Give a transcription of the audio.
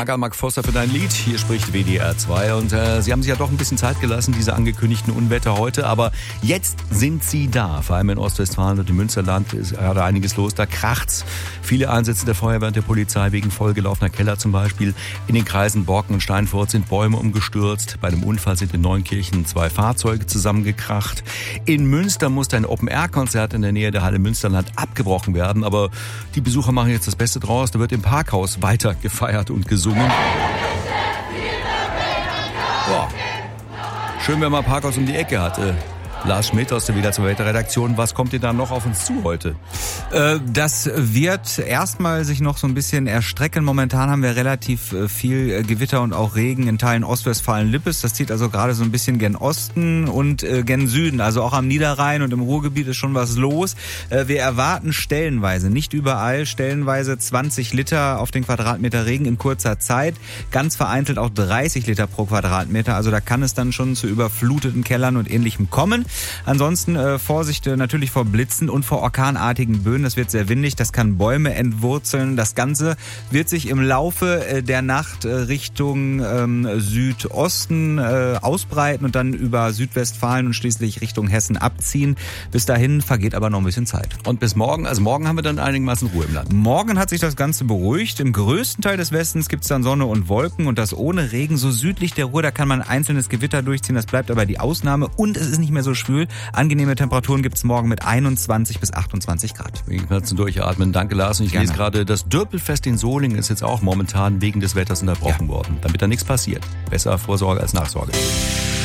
Danke an Mark Forster für dein Lied. Hier spricht WDR 2 und Sie haben sich ja doch ein bisschen Zeit gelassen, diese angekündigten Unwetter heute, aber jetzt sind sie da. Vor allem in Ostwestfalen und im Münsterland ist gerade einiges los, da kracht's. Viele Einsätze der Feuerwehr und der Polizei wegen vollgelaufener Keller zum Beispiel. In den Kreisen Borken und Steinfurt sind Bäume umgestürzt. Bei einem Unfall sind in Neunkirchen 2 Fahrzeuge zusammengekracht. In Münster musste ein Open-Air-Konzert in der Nähe der Halle Münsterland abgebrochen werden, aber die Besucher machen jetzt das Beste draus. Da wird im Parkhaus weiter gefeiert und gesungen. Boah. Schön, wenn man Parkhaus um die Ecke hatte. Lars Schmidt aus der WDR 2 Wetterredaktion, was kommt dir da noch auf uns zu heute? Das wird erstmal sich noch so ein bisschen erstrecken. Momentan haben wir relativ viel Gewitter und auch Regen in Teilen Ostwestfalen-Lippes. Das zieht also gerade so ein bisschen gen Osten und gen Süden. Also auch am Niederrhein und im Ruhrgebiet ist schon was los. Wir erwarten stellenweise, nicht überall, stellenweise 20 Liter auf den Quadratmeter Regen in kurzer Zeit. Ganz vereinzelt auch 30 Liter pro Quadratmeter. Also da kann es dann schon zu überfluteten Kellern und Ähnlichem kommen. Ansonsten Vorsicht natürlich vor Blitzen und vor orkanartigen Böen. Das wird sehr windig, das kann Bäume entwurzeln. Das Ganze wird sich im Laufe der Nacht Richtung Südosten ausbreiten und dann über Südwestfalen und schließlich Richtung Hessen abziehen. Bis dahin vergeht aber noch ein bisschen Zeit. Und bis morgen, also morgen haben wir dann einigermaßen Ruhe im Land. Morgen hat sich das Ganze beruhigt. Im größten Teil des Westens gibt es dann Sonne und Wolken und das ohne Regen. So südlich der Ruhr, da kann man einzelnes Gewitter durchziehen. Das bleibt aber die Ausnahme und es ist nicht mehr so schwül. Angenehme Temperaturen gibt es morgen mit 21 bis 28 Grad. Wir können durchatmen. Danke, Lars. Und ich lese gerade, das Dürpelfest in Solingen ist jetzt auch momentan wegen des Wetters unterbrochen worden, damit da nichts passiert. Besser Vorsorge als Nachsorge.